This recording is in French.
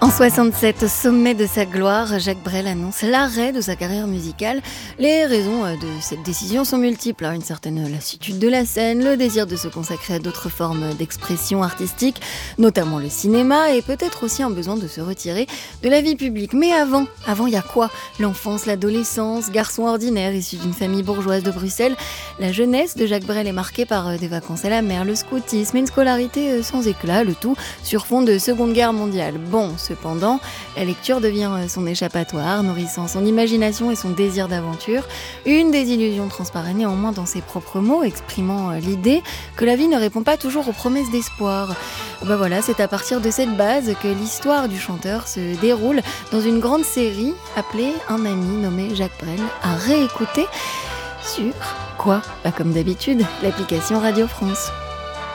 En 67, au sommet de sa gloire, Jacques Brel annonce l'arrêt de sa carrière musicale. Les raisons de cette décision sont multiples. Une certaine lassitude de la scène, le désir de se consacrer à d'autres formes d'expression artistique, notamment le cinéma, et peut-être aussi un besoin de se retirer de la vie publique. Mais avant, il y a quoi ? L'enfance, l'adolescence, garçon ordinaire issu d'une famille bourgeoise de Bruxelles. La jeunesse de Jacques Brel est marquée par des vacances à la mer, le scoutisme et une scolarité sans éclat, le tout sur fond de Seconde Guerre mondiale. Cependant, la lecture devient son échappatoire, nourrissant son imagination et son désir d'aventure. Une désillusion transparaît néanmoins dans ses propres mots, exprimant l'idée que la vie ne répond pas toujours aux promesses d'espoir. C'est à partir de cette base que l'histoire du chanteur se déroule dans une grande série appelée Un ami nommé Jacques Brel, à réécouter sur quoi ? Comme d'habitude, l'application Radio France.